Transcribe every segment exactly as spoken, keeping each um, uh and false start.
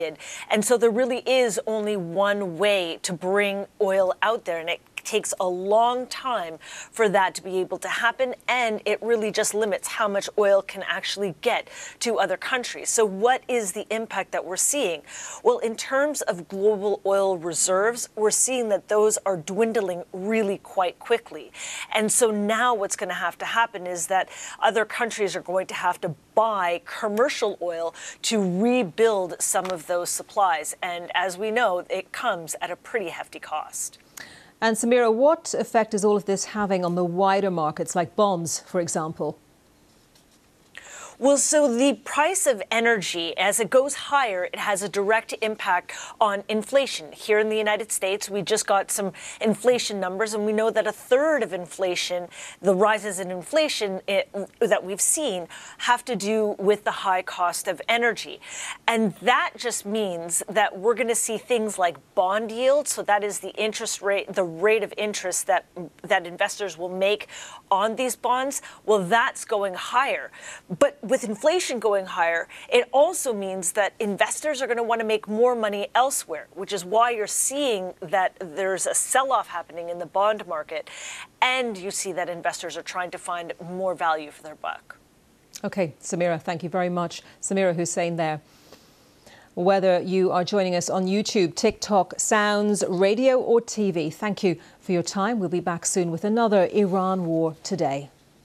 And so there really is only one way to bring oil out there, and it takes a long time for that to be able to happen, and it really just limits how much oil can actually get to other countries. So what is the impact that we're seeing? Well, in terms of global oil reserves, we're seeing that those are dwindling really quite quickly. And so now what's going to have to happen is that other countries are going to have to buy commercial oil to rebuild some of those supplies. And as we know, it comes at a pretty hefty cost. And Samira, what effect is all of this having on the wider markets, like bonds, for example? Well, so the price of energy, as it goes higher, it has a direct impact on inflation. Here in the United States, we just got some inflation numbers, and we know that a third of inflation, the rises in inflation it, that we've seen, have to do with the high cost of energy. And that just means that we're going to see things like bond yields. So that is the interest rate, the rate of interest that, that investors will make on these bonds. Well, that's going higher. But with inflation going higher, it also means that investors are going to want to make more money elsewhere, which is why you're seeing that there's a sell-off happening in the bond market, and you see that investors are trying to find more value for their buck. Okay, Samira, thank you very much. Samira Hussain there. Whether you are joining us on YouTube, TikTok, Sounds, radio or T V, thank you for your time. We'll be back soon with another Iran War Today.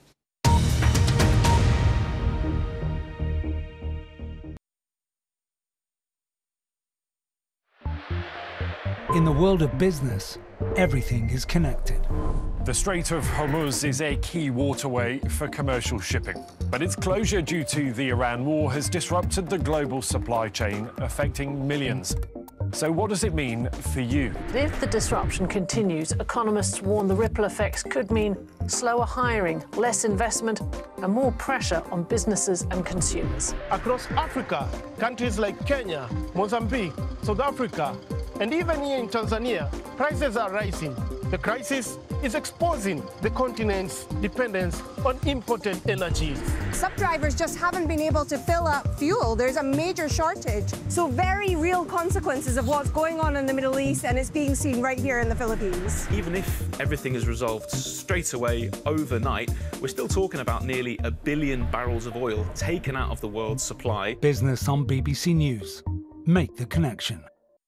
In the world of business, everything is connected. The Strait of Hormuz is a key waterway for commercial shipping, but its closure due to the Iran war has disrupted the global supply chain, affecting millions. So what does it mean for you? If the disruption continues, economists warn the ripple effects could mean slower hiring, less investment, and more pressure on businesses and consumers. Across Africa, countries like Kenya, Mozambique, South Africa, and even here in Tanzania, prices are rising. The crisis is exposing the continent's dependence on imported energies. Some drivers just haven't been able to fill up fuel. There's a major shortage. So very real consequences of what's going on in the Middle East, and it's being seen right here in the Philippines. Even if everything is resolved straight away overnight, we're still talking about nearly a billion barrels of oil taken out of the world's supply. Business on B B C News. Make the connection.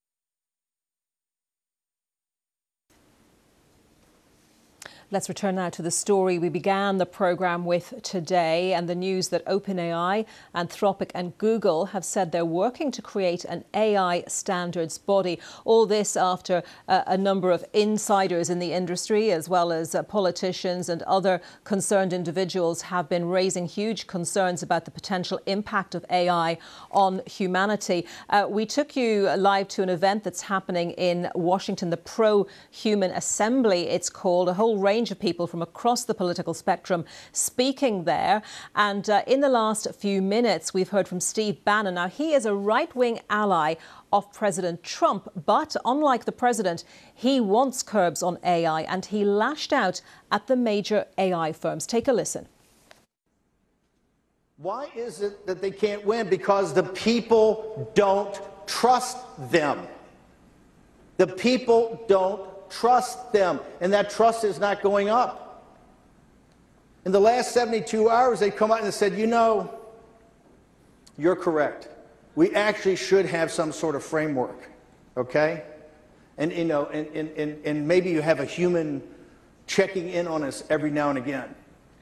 Let's return now to the story we began the programme with today, and the news that OpenAI, Anthropic and Google have said they're working to create an A I standards body. All this after uh, a number of insiders in the industry, as well as uh, politicians and other concerned individuals, have been raising huge concerns about the potential impact of A I on humanity. Uh, we took you live to an event that's happening in Washington, the Pro-Human Assembly, it's called. A whole range of people from across the political spectrum speaking there. And uh, in the last few minutes, we've heard from Steve Bannon. Now, he is a right-wing ally of President Trump, but unlike the president, he wants curbs on A I, and he lashed out at the major A I firms. Take a listen. Why is it that they can't win? Because the people don't trust them. The people don't trust them, and that trust is not going up. In the last seventy-two hours, they come out and said, you know, you're correct. We actually should have some sort of framework, okay? And, you know, and, and, and, and maybe you have a human checking in on us every now and again.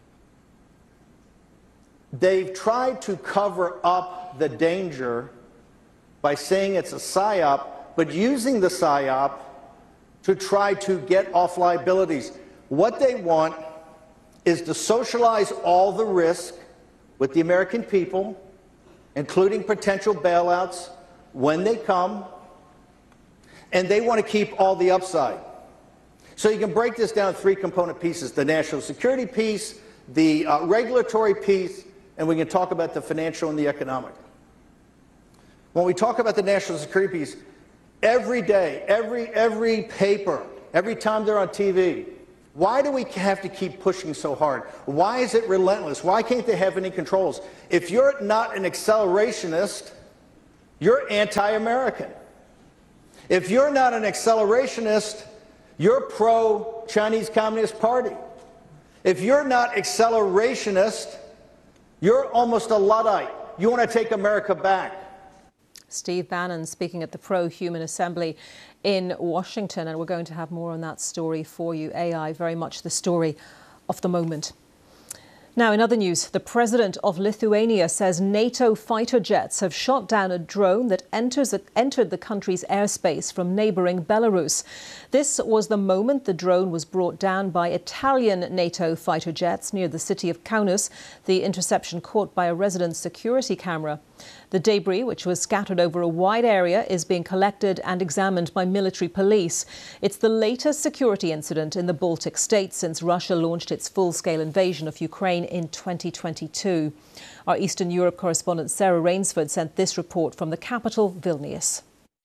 They've tried to cover up the danger by saying it's a psyop, but using the psyop to try to get off liabilities. What they want is to socialize all the risk with the American people, including potential bailouts when they come, and they want to keep all the upside. So you can break this down in three component pieces: the national security piece, the uh, regulatory piece, and we can talk about the financial and the economic. When we talk about the national security piece, every day, every, every paper, every time they're on T V, why do we have to keep pushing so hard? Why is it relentless? Why can't they have any controls? If you're not an accelerationist, you're anti-American. If you're not an accelerationist, you're pro-Chinese Communist Party. If you're not accelerationist, you're almost a Luddite. You want to take America back. Steve Bannon speaking at the Pro-Human Assembly in Washington, and we're going to have more on that story for you. A I, very much the story of the moment. Now, in other news, the president of Lithuania says NATO fighter jets have shot down a drone that enters, entered the country's airspace from neighbouring Belarus. This was the moment the drone was brought down by Italian NATO fighter jets near the city of Kaunas, the interception caught by a resident's security camera. The debris, which was scattered over a wide area, is being collected and examined by military police. It's the latest security incident in the Baltic states since Russia launched its full-scale invasion of Ukraine in twenty twenty-two. Our Eastern Europe correspondent Sarah Rainsford sent this report from the capital, Vilnius.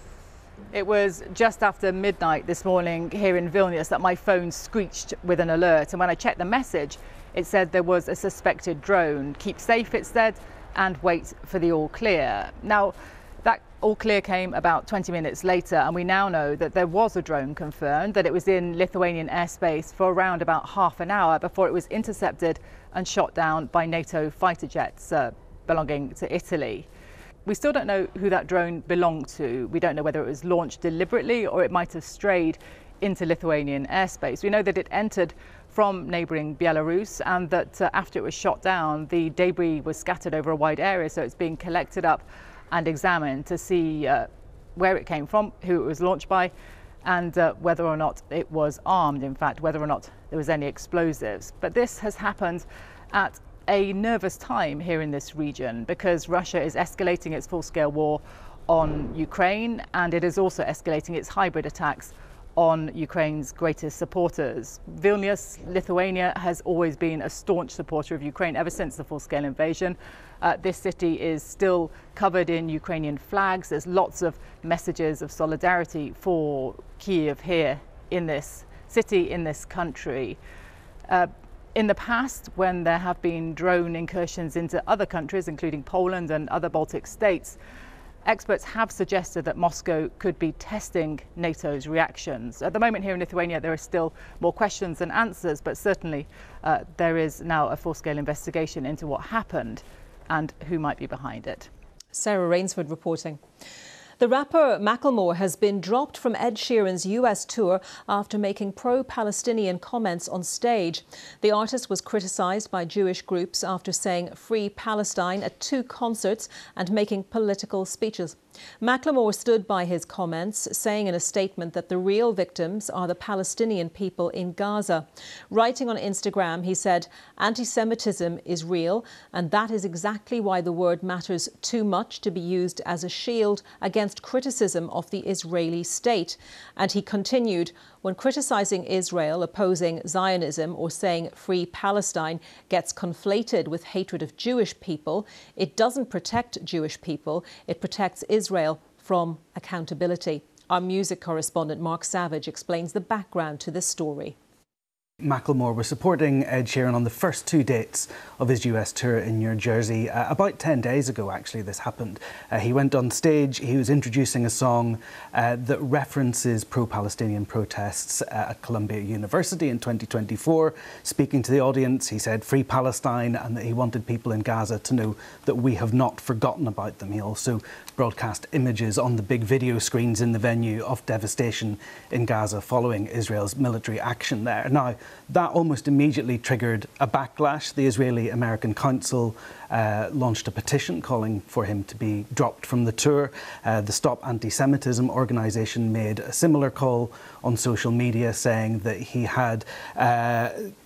It was just after midnight this morning here in Vilnius that my phone screeched with an alert. And when I checked the message, it said there was a suspected drone. Keep safe, it said, and wait for the all clear. Now, that all clear came about twenty minutes later, and we now know that there was a drone confirmed, that it was in Lithuanian airspace for around about half an hour before it was intercepted and shot down by NATO fighter jets uh, belonging to Italy. We still don't know who that drone belonged to. We don't know whether it was launched deliberately or it might have strayed into Lithuanian airspace. We know that it entered from neighbouring Belarus, and that uh, after it was shot down, the debris was scattered over a wide area, so it's being collected up and examined to see uh, where it came from, who it was launched by, and uh, whether or not it was armed, in fact, whether or not there was any explosives. But this has happened at a nervous time here in this region because Russia is escalating its full-scale war on Ukraine, and it is also escalating its hybrid attacks on Ukraine's greatest supporters. Vilnius, Lithuania, has always been a staunch supporter of Ukraine ever since the full-scale invasion. Uh, this city is still covered in Ukrainian flags. There's lots of messages of solidarity for Kyiv here in this city, in this country. Uh, in the past, when there have been drone incursions into other countries, including Poland and other Baltic states, experts have suggested that Moscow could be testing NATO's reactions. At the moment here in Lithuania, there are still more questions than answers, but certainly uh, there is now a full-scale investigation into what happened and who might be behind it. Sarah Rainsford reporting. The rapper Macklemore has been dropped from Ed Sheeran's U S tour after making pro-Palestinian comments on stage. The artist was criticised by Jewish groups after saying "Free Palestine" at two concerts and making political speeches. Macklemore stood by his comments, saying in a statement that the real victims are the Palestinian people in Gaza. Writing on Instagram, he said, "Anti-Semitism is real, and that is exactly why the word matters too much to be used as a shield against criticism of the Israeli state." And he continued, "When criticising Israel, opposing Zionism, or saying Free Palestine gets conflated with hatred of Jewish people, it doesn't protect Jewish people, it protects Israel from accountability." Our music correspondent Mark Savage explains the background to this story. Macklemore was supporting Ed Sheeran on the first two dates of his U S tour in New Jersey. Uh, about ten days ago, actually, this happened. Uh, he went on stage, he was introducing a song uh, that references pro-Palestinian protests uh, at Columbia University in twenty twenty-four. Speaking to the audience, he said "Free Palestine" and that he wanted people in Gaza to know that we have not forgotten about them. He also broadcast images on the big video screens in the venue of devastation in Gaza following Israel's military action there. Now, that almost immediately triggered a backlash. The Israeli-American Council uh, launched a petition calling for him to be dropped from the tour. Uh, the Stop Anti-Semitism organisation made a similar call on social media, saying that he had uh,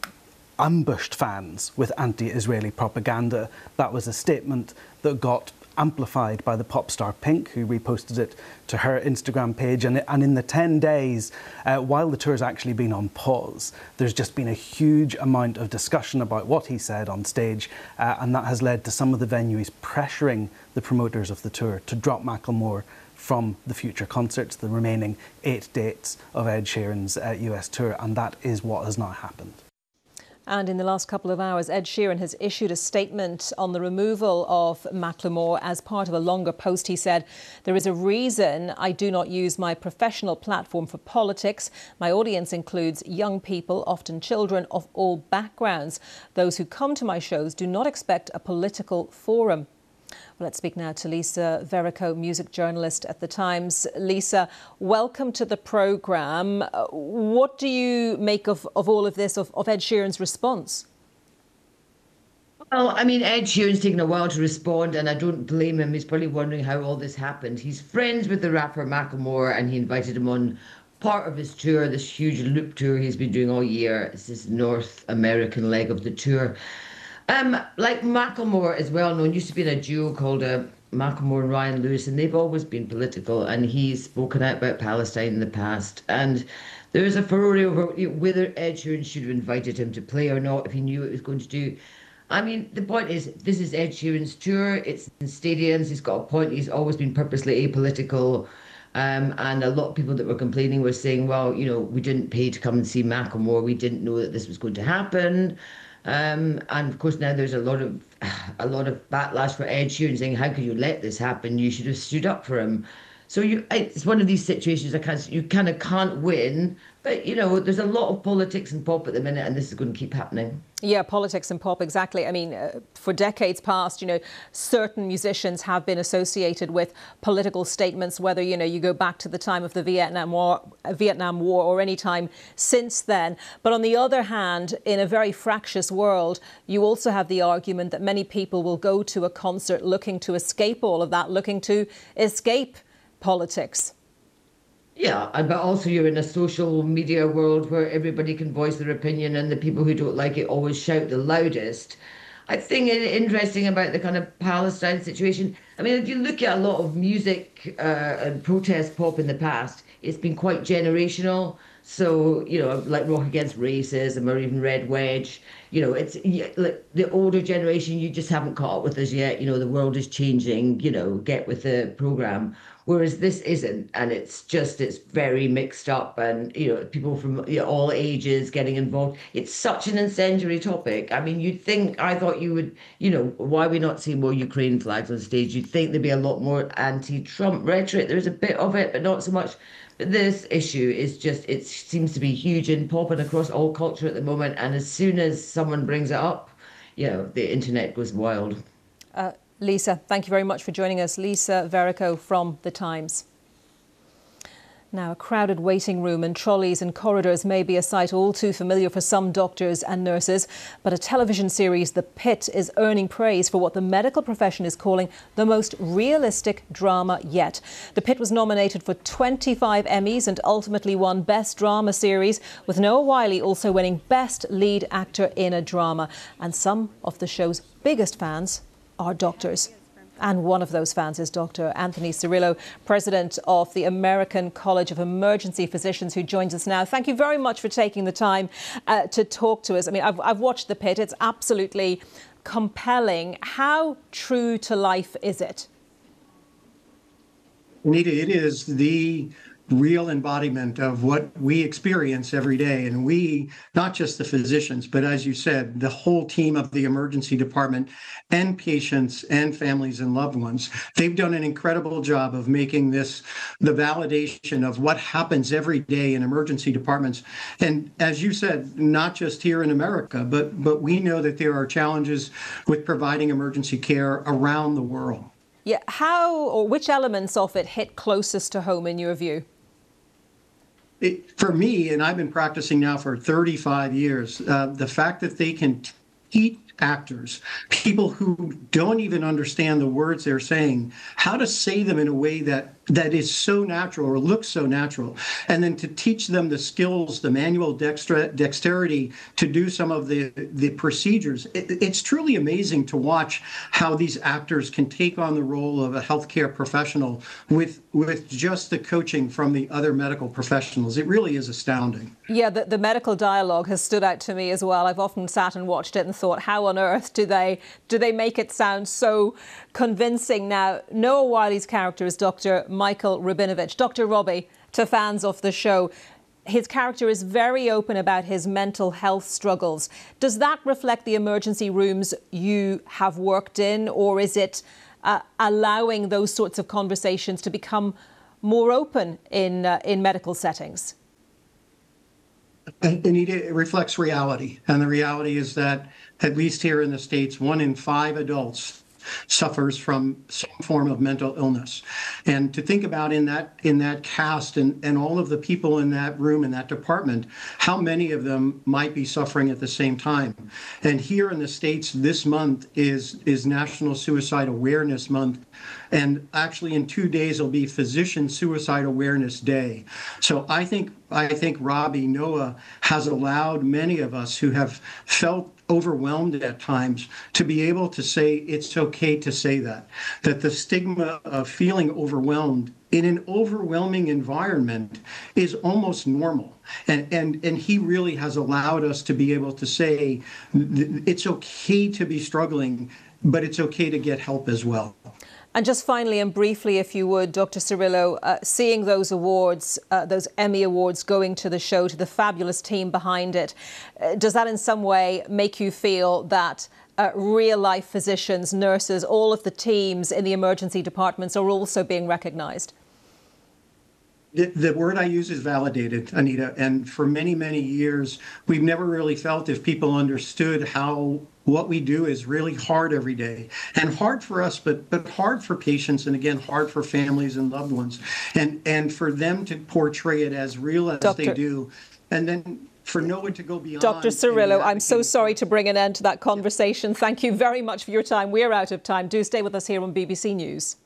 ambushed fans with anti-Israeli propaganda. That was a statement that got amplified by the pop star Pink, who reposted it to her Instagram page. And, and in the ten days, uh, while the tour's actually been on pause, there's just been a huge amount of discussion about what he said on stage, uh, and that has led to some of the venues pressuring the promoters of the tour to drop Macklemore from the future concerts, the remaining eight dates of Ed Sheeran's uh, U S tour, and that is what has now happened. And in the last couple of hours, Ed Sheeran has issued a statement on the removal of Macklemore as part of a longer post. He said, "There is a reason I do not use my professional platform for politics. My audience includes young people, often children of all backgrounds. Those who come to my shows do not expect a political forum." Well, let's speak now to Lisa Verrico, music journalist at The Times. Lisa, welcome to the programme. What do you make of, of all of this, of, of Ed Sheeran's response? Well, I mean, Ed Sheeran's taken a while to respond, and I don't blame him. He's probably wondering how all this happened. He's friends with the rapper Macklemore, and he invited him on part of his tour, this huge loop tour he's been doing all year. It's this North American leg of the tour. Um, like Macklemore is well known, used to be in a duo called uh, Macklemore and Ryan Lewis, and they've always been political, and he's spoken out about Palestine in the past. And there is a furore over whether Ed Sheeran should have invited him to play or not, if he knew what he was going to do. I mean, the point is, this is Ed Sheeran's tour. It's in stadiums. He's got a point. He's always been purposely apolitical. Um, and a lot of people that were complaining were saying, well, you know, we didn't pay to come and see Macklemore. We didn't know that this was going to happen. Um, and of course now there's a lot of a lot of backlash for Ed Sheeran saying, how could you let this happen? You should have stood up for him. So you, it's one of these situations I can't, you kind of can't win. But, you know, there's a lot of politics and pop at the minute, and this is going to keep happening. Yeah, politics and pop, exactly. I mean, uh, for decades past, you know, certain musicians have been associated with political statements, whether, you know, you go back to the time of the Vietnam War, uh, Vietnam War or any time since then. But on the other hand, in a very fractious world, you also have the argument that many people will go to a concert looking to escape all of that, looking to escape politics. Yeah, but also you're in a social media world where everybody can voice their opinion, and the people who don't like it always shout the loudest. I think it's interesting about the kind of Palestine situation. I mean, if you look at a lot of music uh, and protest pop in the past, it's been quite generational. So, you know, like Rock Against Racism or even Red Wedge, you know, it's like the older generation, you just haven't caught up with us yet. You know, the world is changing, you know, get with the program. Whereas this isn't, and it's just, it's very mixed up, and, you know, people from you know, all ages getting involved. It's such an incendiary topic. I mean, you'd think, I thought you would, you know, why are we not seeing more Ukraine flags on stage? You'd think there'd be a lot more anti-Trump rhetoric. There's a bit of it, but not so much. But this issue is just, it seems to be huge in pop and across all culture at the moment. And as soon as someone brings it up, you know, the internet goes wild. Uh, Lisa, thank you very much for joining us. Lisa Verrico from The Times. Now, a crowded waiting room and trolleys and corridors may be a sight all too familiar for some doctors and nurses, but a television series, The Pit, is earning praise for what the medical profession is calling the most realistic drama yet. The Pit was nominated for twenty-five Emmys and ultimately won Best Drama Series, with Noah Wyle also winning Best Lead Actor in a Drama. And some of the show's biggest fans are doctors. And one of those fans is Doctor Anthony Cirillo, president of the American College of Emergency Physicians, who joins us now. Thank you very much for taking the time uh, to talk to us. I mean, I've, I've watched The Pit. It's absolutely compelling. How true to life is it? Anita, it is the real embodiment of what we experience every day. And we, not just the physicians, but as you said, the whole team of the emergency department and patients and families and loved ones, they've done an incredible job of making this the validation of what happens every day in emergency departments. And as you said, not just here in America, but, but we know that there are challenges with providing emergency care around the world. Yeah, how or which elements of it hit closest to home in your view? It, for me, and I've been practicing now for thirty-five years, uh, the fact that they can teach actors, people who don't even understand the words they're saying, how to say them in a way that that is so natural or looks so natural, and then to teach them the skills, the manual dexter dexterity to do some of the the procedures. It, it's truly amazing to watch how these actors can take on the role of a healthcare professional with with just the coaching from the other medical professionals. It really is astounding. Yeah, the, the medical dialogue has stood out to me as well. I've often sat and watched it and thought, how on earth do they do they make it sound so convincing? Now, Noah Wyle's character is Doctor Michael Rabinovich. Doctor Robbie, to fans of the show, his character is very open about his mental health struggles. Does that reflect the emergency rooms you have worked in, or is it uh, allowing those sorts of conversations to become more open in uh, in medical settings? Anita, it reflects reality. And the reality is that, at least here in the States, one in five adults suffers from some form of mental illness. And to think about in that in that cast and, and all of the people in that room, in that department, how many of them might be suffering at the same time. And here in the States, this month is, is National Suicide Awareness Month. And actually in two days, it'll be Physician Suicide Awareness Day. So I think I think Robbie Noah has allowed many of us who have felt overwhelmed at times to be able to say it's okay to say that, that the stigma of feeling overwhelmed in an overwhelming environment is almost normal. And, and, and he really has allowed us to be able to say it's okay to be struggling, but it's okay to get help as well. And just finally and briefly, if you would, Doctor Cirillo, uh, seeing those awards, uh, those Emmy Awards going to the show, to the fabulous team behind it, uh, does that in some way make you feel that uh, real-life physicians, nurses, all of the teams in the emergency departments are also being recognised? The, the word I use is validated, Anita. And for many, many years, we've never really felt if people understood how what we do is really hard every day, and hard for us, but but hard for patients, and again, hard for families and loved ones, and and for them to portray it as real as Doctor they do, and then for no one to go beyond. Doctor Cirillo, I'm so sorry to bring an end to that conversation. Thank you very much for your time. We're out of time. Do stay with us here on B B C News.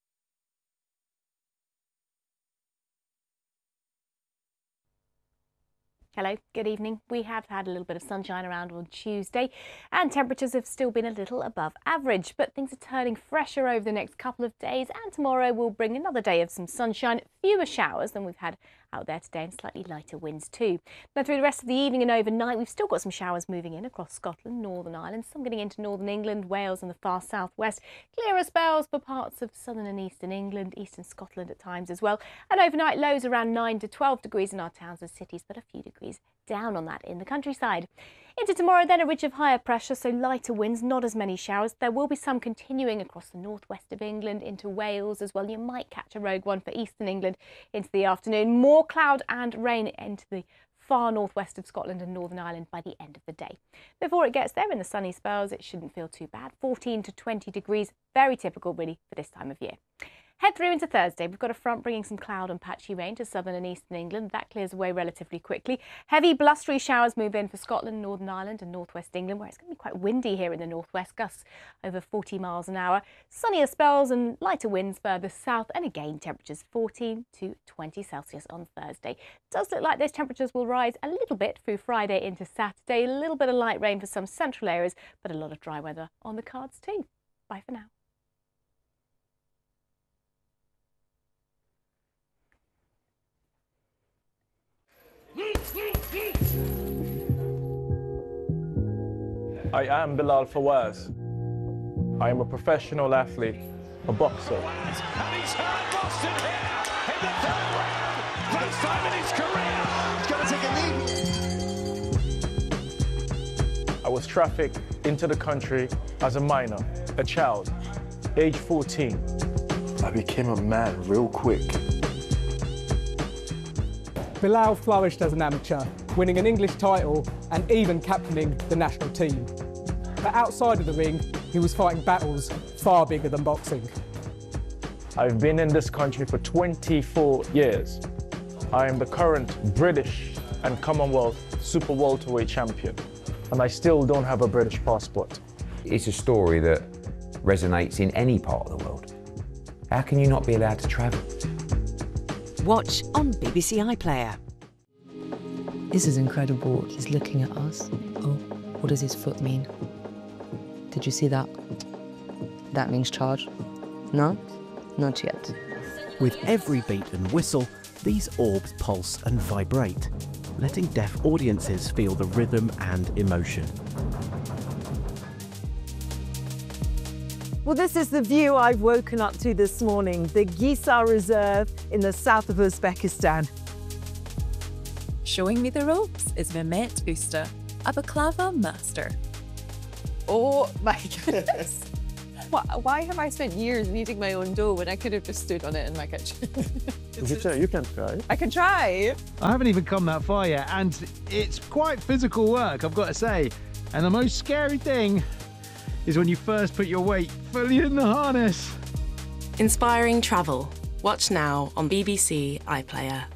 Hello, good evening. We have had a little bit of sunshine around on Tuesday and temperatures have still been a little above average, but things are turning fresher over the next couple of days, and tomorrow will bring another day of some sunshine, fewer showers than we've had out there today, and slightly lighter winds too. Now through the rest of the evening and overnight, we've still got some showers moving in across Scotland, Northern Ireland, some getting into northern England, Wales and the far southwest. Clearer spells for parts of southern and eastern England, eastern Scotland at times as well. And overnight lows around nine to twelve degrees in our towns and cities, but a few degrees down on that in the countryside. Into tomorrow then, a ridge of higher pressure, so lighter winds, not as many showers. There will be some continuing across the northwest of England into Wales as well. You might catch a rogue one for eastern England into the afternoon. More cloud and rain into the far northwest of Scotland and Northern Ireland by the end of the day. Before it gets there, in the sunny spells, it shouldn't feel too bad. fourteen to twenty degrees, very typical really for this time of year. Head through into Thursday. We've got a front bringing some cloud and patchy rain to southern and eastern England. That clears away relatively quickly. Heavy blustery showers move in for Scotland, Northern Ireland and northwest England, where it's going to be quite windy here in the northwest, gusts over forty miles an hour. Sunnier spells and lighter winds further south, and again temperatures fourteen to twenty Celsius on Thursday. It does look like those temperatures will rise a little bit through Friday into Saturday. A little bit of light rain for some central areas, but a lot of dry weather on the cards too. Bye for now. I am Bilal Fawaz. I am a professional athlete, a boxer. And he's hurt Boston here in the third round. First time in his career. He's going to take a knee. I was trafficked into the country as a minor, a child, age fourteen. I became a man real quick. Bilal flourished as an amateur, winning an English title and even captaining the national team. But outside of the ring, he was fighting battles far bigger than boxing. I've been in this country for twenty-four years. I am the current British and Commonwealth super welterweight champion, and I still don't have a British passport. It's a story that resonates in any part of the world. How can you not be allowed to travel? Watch on B B C iPlayer. This is incredible. He's looking at us. Oh, what does his foot mean? Did you see that? That means charge. No? Not yet. With every beat and whistle, these orbs pulse and vibrate, letting deaf audiences feel the rhythm and emotion. Well, this is the view I've woken up to this morning, the Gisar Reserve in the south of Uzbekistan. Showing me the ropes is Mehmet Usta, a baklava master. Oh my goodness. Why, why have I spent years kneading my own dough when I could have just stood on it in my kitchen? You can try, you can try. I can try. I haven't even come that far yet, and it's quite physical work, I've got to say. And the most scary thing is when you first put your weight fully in the harness. Inspiring travel. Watch now on B B C iPlayer.